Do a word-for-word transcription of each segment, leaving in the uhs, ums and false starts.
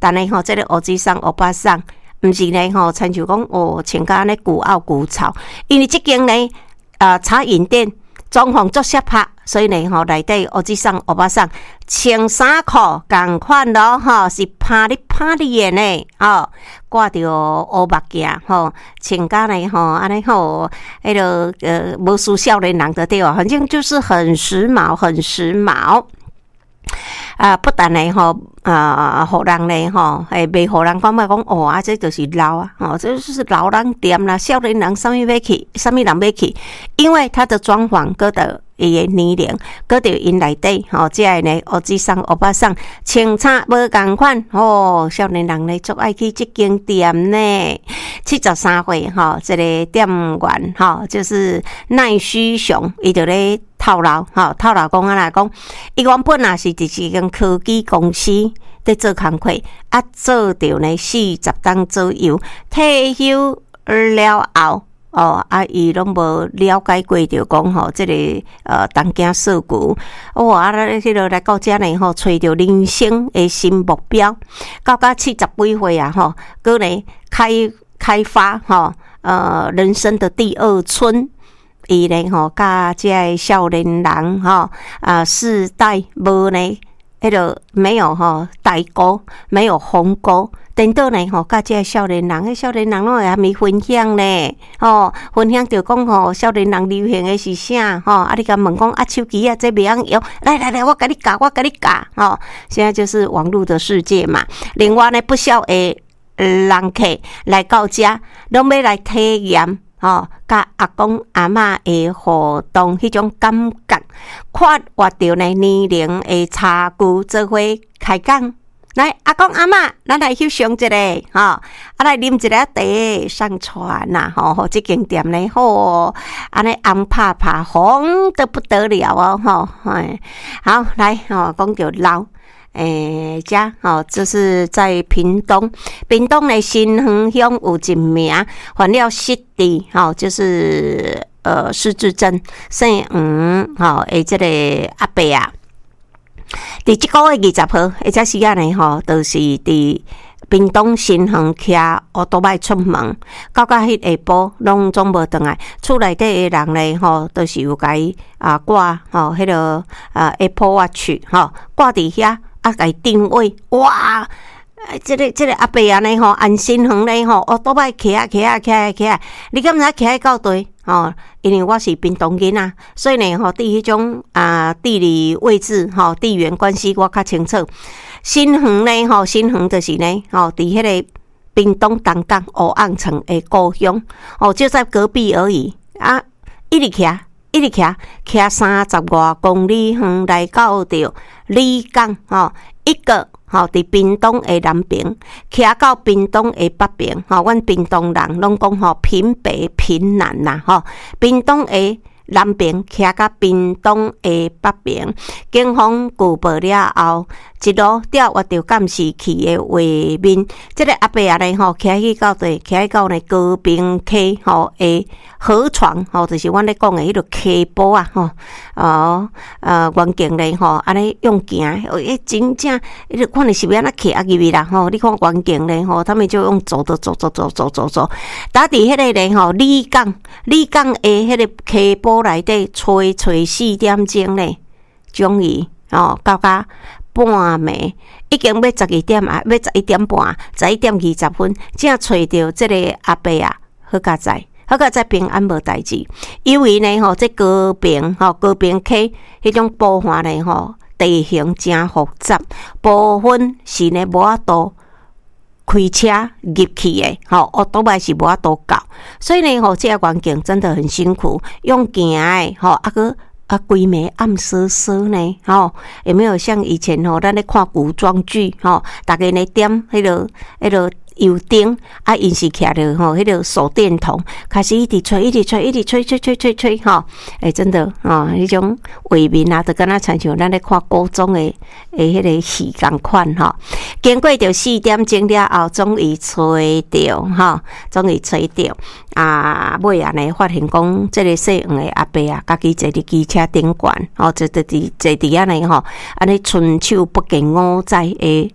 但是吼，这个乌鸡桑、乌巴桑，毋是呢吼，亲像讲哦，穿甲安尼古拗古潮，因为即间呢，呃，茶饮店装潢足适合。所以呢，吼内底乌鸡桑、乌巴桑穿衫裤共款咯，吼是拍哩拍哩的呢，吼挂着乌目镜，吼穿甲呢，吼安尼吼，迄个呃无输少年人的对哦，反正就是很时髦，很时髦。啊，不但呢吼，啊，互人呢吼，诶，袂互人感觉讲哦，啊，这就是老啊，哦，这就是老人店啦，少年人啥物要去，啥物人要去，因为它的装潢搁的伊的年龄，搁着因内底吼，即个呢，乌鸡桑、乌巴桑穿插无共款，哦，少年人呢足爱去即间店呢。七十三岁吼，这个店员吼，就是赖虚雄，伊就咧透露吼，透露讲啊来讲，伊原本也是伫一间科技公司在做工课，啊，做着呢四十档左右，退休了后。哦，啊，伊拢无了解过着讲吼，即、这个呃，东京社区，哇，啊，迄落来到遮呢吼，找着人生的新目标，到甲七十几岁啊吼，佮呢开开发吼，呃，人生的第二春。伊呢吼，甲即个少年人吼，啊，世代无呢，迄个没有吼代沟，没有鸿沟。等到呢吼，甲即个少年人，迄少年人拢会阿咪分享呢，吼，分享着讲吼，少年人流行的是啥，吼，啊，你甲问讲啊，手机啊，这袂晓用，来来来，我甲你教，我甲你教，吼，现在就是网络的世界嘛。另外呢，不少的人客来到遮，拢要来体验。吼，甲阿公阿嬷的互动，迄种感觉，跨越着呢年龄的差距，做伙开讲。来，阿公阿嬷，咱来翕相一个，吼，啊来啉一个茶上船呐，吼，吼，这间店呢，吼，安尼红拍拍，红得不得了哦，吼，哎，好，来，吼，讲着老。诶，家哦，这是在屏东，屏东的新园乡有一名，还了失智，吼，就是呃失智症，姓黄，吼，诶，这个阿伯啊，伫即个月二十号，或者时间呢，吼，就是伫屏东新园徛乌多摆出门，到到迄下晡，拢总无转来，厝内底的人呢，吼，都是有甲伊啊挂，吼，迄个啊 Apple Watch， 吼，挂伫遐。啊，甲伊定位，哇！即、这个即、这个阿伯安尼吼，安心园咧吼，哦，倒摆徛啊徛啊徛啊徛啊，你敢知徛到对？吼，因为我是屏东人啊，所以呢吼，对迄种啊地理位置吼、地缘关系我较清楚。新园咧吼，新园就是呢吼，伫迄个屏东东港乌昂城的故乡，哦，就在隔壁而已啊，一直徛。一直徛徛三十外公里远，来到着里港吼，一个吼伫屏东的南边，徛到屏东的北边吼。阮屏东人拢讲吼平北平南呐吼，屏东的南边徛到屏东的北边，警方举报了后，一路调阅着监视器的画面，即、这个阿伯啊咧吼，徛去到地，徛到呢高平溪吼的河床吼，就是阮咧讲的迄个溪坡啊吼，哦呃，远景咧吼，安尼用行，诶，真正，你看你是要安怎徛入去啦吼？你看远景咧吼，他们就用走的走走走走走走，打伫迄个咧吼，里港里港的迄个溪坡内底吹吹四点钟咧，终于哦到甲半暝，已经要十二点啊，要十一点半，十一点二十分，才找到这个阿伯啊，好佳哉。好佳哉平安无代志，因为呢吼，这高平吼高平溪迄种部分呢吼，地形真复杂，部分是呢无法度开车入去的，吼，哦，多半是无法度到，所以呢吼，这个环境真的很辛苦，用行的吼，啊个。啊，规暝暗瑟瑟呢，吼，有没有像以前吼，咱咧看古装剧，吼，大家呢点迄个迄个油灯，啊，因是徛着吼，迄个手电筒，开始一直吹，一直吹，一直吹，吹吹吹吹，吼，诶，真的啊，迄种画面啊，就敢若亲像咱咧看古装的诶，迄个戏共款吼。经过着四点钟了后，终于吹着，吼，终于吹着。啊，尾啊呢发现讲，这个姓黄的阿伯啊，家己坐伫机车顶悬，吼，坐伫伫坐伫安尼吼，安尼伸手不见五指的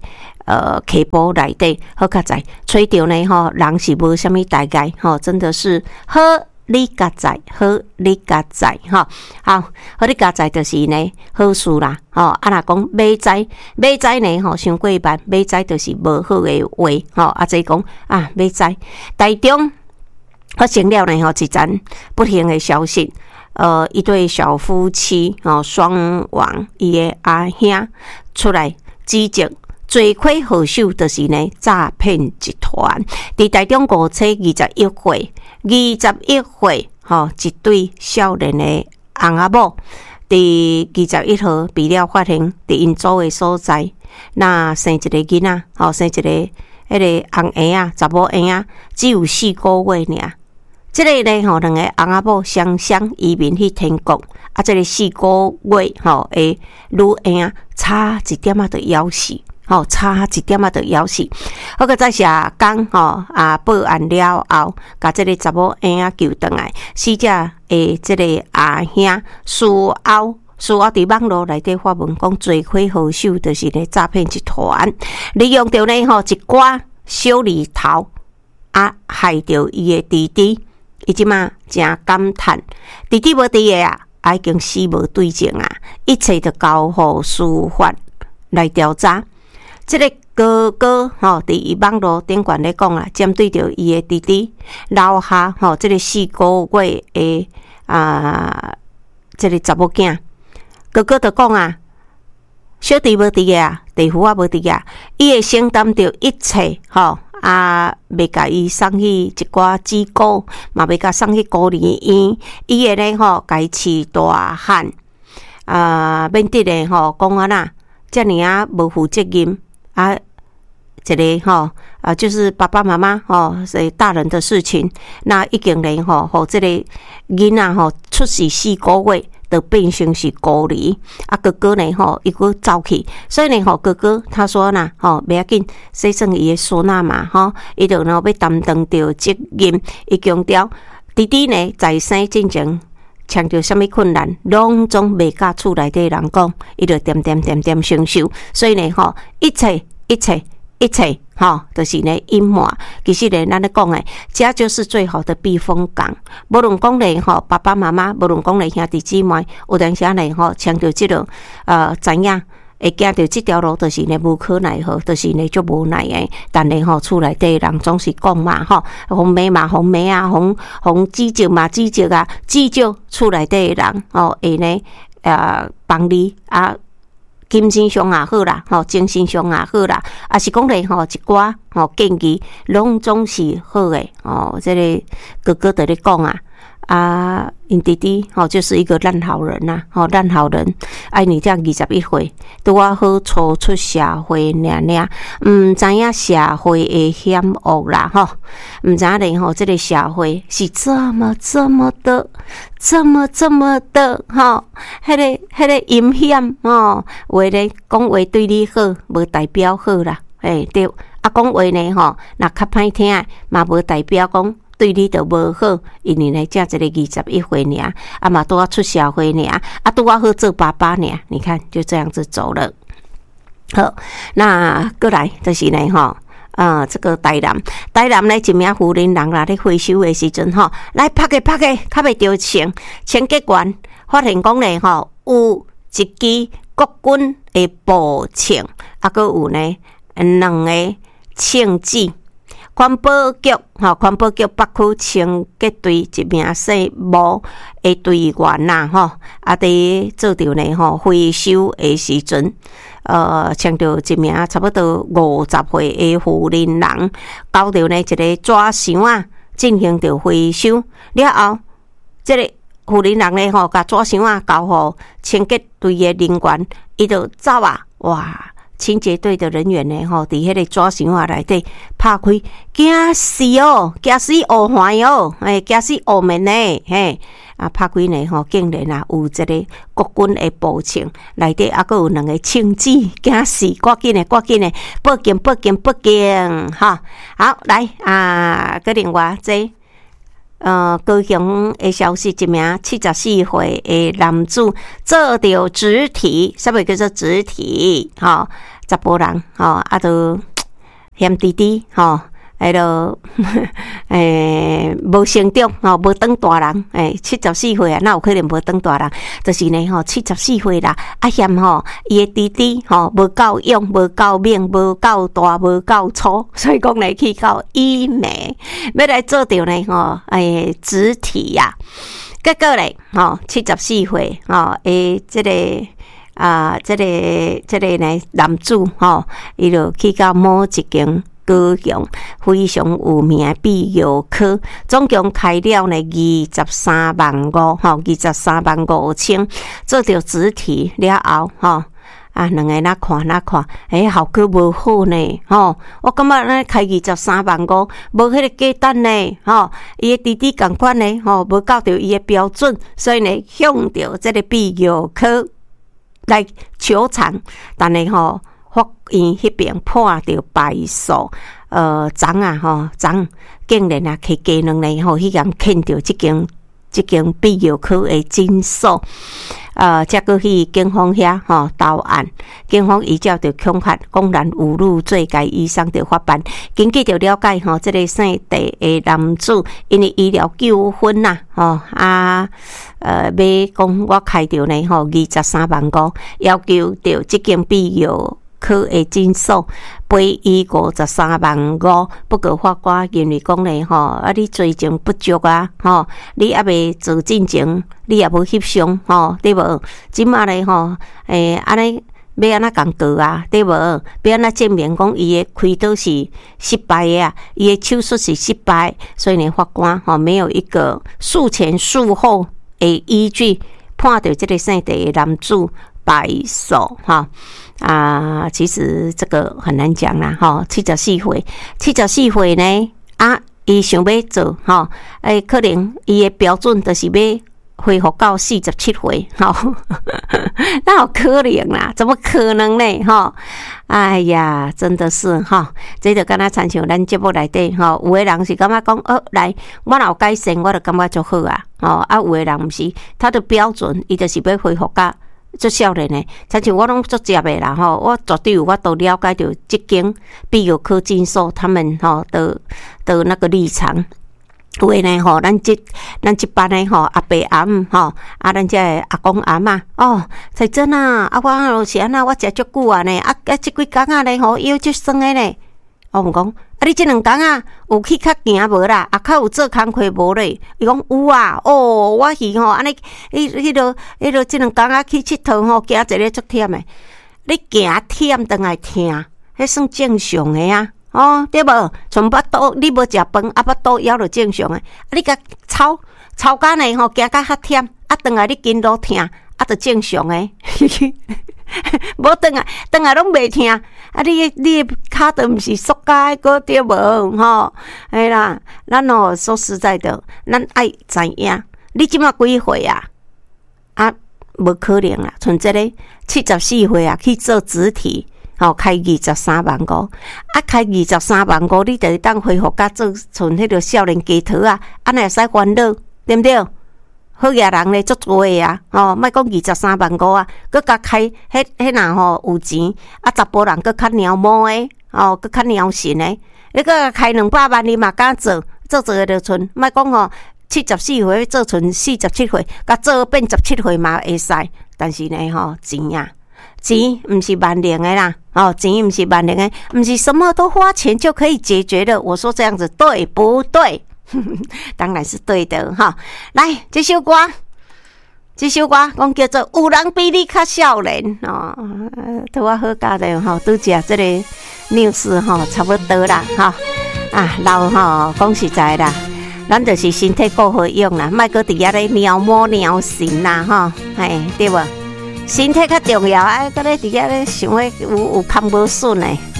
呃溪埔内底好较在，吹着呢吼，人是无啥物大概吼，真的是好。你家在好，你家在哈好，好你家在就是呢好事啦吼。啊，若讲买栽买栽呢吼，伤过万买栽就是无好的话吼。啊，即讲啊买栽台中发生了呢吼一件不幸的消息，呃，一对小夫妻哦双亡，伊的阿兄出来指证。罪魁祸首就是呢诈骗集团，伫台中五车二十一岁，二十一岁吼，一对少年的翁仔某，伫二十一号被了发现，伫因租的所在，那生一个囡仔，吼生一个迄个翁婴啊，查某婴仔，只有四个月尔。即个呢吼，两个翁仔某双双移民去天国，啊，即个四个月吼的女婴仔差一点仔就夭死。吼，差一点仔就夭死。好个在社工吼啊报案了后，甲即个查某婴仔救倒来，死者诶，即个阿兄事后事后伫网络内底发文讲，罪魁祸首就是咧诈骗集团，利用着呢吼一寡小利头啊，害着伊诶弟弟。伊即马真感叹，弟弟无伫诶啊，已经死无对证啊，一切就交互司法来调查。这个哥哥吼，伫伊网络顶悬咧讲啊，针对着伊的弟弟留下吼，这个四个月的啊，这个查某囝，哥哥就讲啊，小弟无伫个啊，弟夫啊无伫个啊，伊会承担着一切吼啊，袂甲伊送去一寡机构，嘛袂甲送去孤儿院，伊会咧吼，家饲大汉啊，免得咧吼讲啊呐，遮尔啊无负责任。啊，一个吼啊，就是爸爸妈妈吼，是大人的事情。那已经咧吼，互这个囡仔吼出世四个月，就变成是孤儿。啊，哥哥呢吼，伊个走去，所以呢吼，哥哥他说呐，吼袂要紧，说算伊的孙仔嘛，吼，伊就呢要担当着责任。伊强调，弟弟呢在生进前。强调什么困难，拢总袂甲厝内底人讲，伊就点点点点承受。所以呢，吼，一切一切一切，吼，就是呢隐瞒。其实呢，咱咧讲诶，家就是最好的避风港。无论讲咧，吼，爸爸妈妈，无论讲咧兄弟姊妹，有当时呢，吼，强调即个呃知影。会行到这条路，就是呢无可奈何，就是呢足无奈诶。但呢吼，厝内底人总是讲嘛吼，红梅嘛红梅啊，红红指责嘛指责啊，指责厝内底诶人哦，会呢呃帮你啊，金钱上也好啦，吼精神上也好啦，啊是讲咧吼一寡吼建议，拢总是好诶哦。这个哥哥在咧讲啊。啊，因弟弟吼、哦、就是一个烂好人呐、啊，吼、哦、烂好人，哎，你这样二十一岁，拄啊好初出社会尔尔，毋知影社会的险恶啦，吼、哦，毋知影咧吼，这个社会是这么这么的，这么这么的，吼、哦，迄、那个迄、那个阴险哦，话咧讲话对你好，无代表好啦，哎对，啊讲话呢吼，若较歹听，嘛无代表讲。对你就无好，因为呢，才一个二十一岁尔，啊嘛拄啊出社会尔，啊拄啊好做爸爸尔，你看就这样子走了。好，那过来就是呢，吼，呃，这个台南，台南呢一名妇人人啦，咧回收的时阵，吼，来拍个拍个，较袂着钱，钱结完，发现讲呢，吼，有一支国军的步枪，啊，佮有呢两个枪支。环保局吼，环保局北区清洁队一名姓吴的队员呐，吼，啊，伫做着呢吼回收的时阵，呃，抢着一名差不多五十岁的妇人人，交着呢一个纸箱啊，进行着回收了后，这个妇人人呢吼，甲纸箱啊交互清洁队的人员，伊就走啊，哇！清洁队的人员呢，吼，伫迄个纸箱啊内底拍开，惊死哦，惊死乌坏哦，哎，惊死乌面呢，嘿，啊，拍开呢，吼，竟然啊有一个国军的步枪，内底还佫有两个枪支，惊死，赶紧的，赶紧的，报警，报警，报警，哈，好，来啊，佮另外这。呃，高雄的消息，一名七十四岁的男子做着肢体，什么叫做肢体？哈、哦， 查甫人吼，啊都嫌弟弟吼。迄落诶，无成长吼，无当大人诶，七十四岁啊，哪有可能无当大人？就是呢吼，七十四岁啦，啊嫌吼，伊诶弟弟吼无够勇，无够猛，无够大，无够粗，所以讲来去到医美，要来做着呢吼，诶，植体呀、啊，结果咧吼，七十四岁吼，诶，即、這个。啊，即、這个即个呢男子吼，伊就去到某一间高雄非常有名的美容科，总共开了呢二十三万五吼，二十三万五千，做着植体了后吼。啊，两个哪看哪看，诶、欸，效果无好呢，吼！我感觉咱开二十三万五，无迄个价单呢，吼！伊的弟弟共款呢，吼，无到着伊的标准，所以呢，向着这个美容科来求偿，但是吼，法院迄边判着败诉，呃，昨啊吼，昨竟然啊去加两年吼，迄人欠着即间即间美容科的诊所。呃，才过去警方遐吼投案，警方依照着恐吓、公然侮辱罪，该医生着法办。根据着了解吼，这个姓地的男子因为医疗纠纷呐，吼啊，呃，要讲我开着呢吼二十三万五，要求着这间美容科的诊所赔伊五十三万五，不过法官认为讲咧吼，啊你罪证不足啊，吼你还未做进前，你也无翕相吼，对无？即马咧吼，诶安尼要安怎共告啊，对无？要安怎证明讲伊的开刀是失败的啊，伊的手术是失败，所以呢法官吼没有一个术前术后的依据，判着这个姓地的男子败诉哈。啊，其实这个很难讲啦，哈，七十四岁，七十四岁呢，啊，伊想要做，哈，诶，可能伊的标准就是要恢复到四十七岁，哈，那有可能啦？怎么可能呢？哈，哎呀，真的是哈，这就敢若参像咱节目内底，哈，有的人是感觉讲，哦，来，我若有改善，我就感觉就好啊，哦，啊，有的人毋是，他的标准，伊就是要恢复到。做少年的，亲像我拢做接的啦吼，我绝对有法度了解到这间美容科诊所他们吼的的那个立场。有诶呢吼，咱即咱即班诶吼阿伯阿姆吼，啊咱这阿公阿嬷哦，才真啊，啊我就是安那，我食足久啊呢，啊啊即几工啊咧吼，腰足酸诶呢。我问讲，啊你即两工啊有去较行无啦？啊较有做工课无咧？伊讲有啊，哦我去吼，安尼迄迄落迄落即两工啊去佚佗吼，行一日足忝诶。你行忝倒来听，迄算正常诶啊，哦对无？从巴肚你无食饭，啊巴肚枵就正常诶。啊你甲操操干呢吼，行甲较忝，啊倒来你筋都疼，啊就正常诶。无转来，转来拢袂疼。啊，你你骹都毋是塑胶个对无？吼，哎啦，咱哦说实在的，咱爱知影，你即马几岁啊？啊，无可能啦，像这个七十四岁啊，去做植体，吼、哦，开二十三万五，啊，开二十三万五，你就当恢复甲做像迄个少年家头啊，安尼会使烦恼，对毋对？好野人咧，足多诶啊！哦，莫讲二十三万五啊，佮甲开迄迄若吼有钱，啊，查甫人佮较鸟毛诶，哦，佮较鸟神诶，你佮开两百万，你嘛敢做？做做诶就剩，莫讲吼七十四岁做剩四十七岁，甲做变十七岁嘛会使。但是呢，吼钱啊，钱毋是万能诶啦，哦，钱毋是万能诶，毋是什么都花钱就可以解决的。我说这样子对不对？当然是对的哈！来，这首歌，这首歌讲叫做《有人比你较少年》哦，对我好家的吼，拄食这个 news 吼，差不多啦哈啊老吼，讲实在啦，咱就是身体够好用啦，莫搁伫遐咧鸟摸鸟神啦哈，哎对无？身体较重要啊，搁咧伫遐咧想要有有康无顺诶。